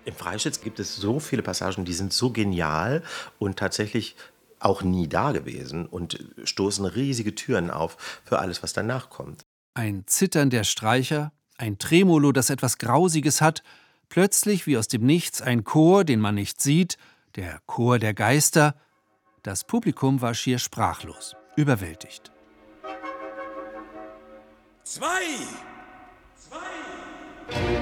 Im Freischütz gibt es so viele Passagen, die sind so genial und tatsächlich auch nie dagewesen und stoßen riesige Türen auf für alles, was danach kommt. Ein Zittern der Streicher, ein Tremolo, das etwas Grausiges hat, plötzlich wie aus dem Nichts ein Chor, den man nicht sieht, der Chor der Geister. Das Publikum war schier sprachlos, überwältigt. 2!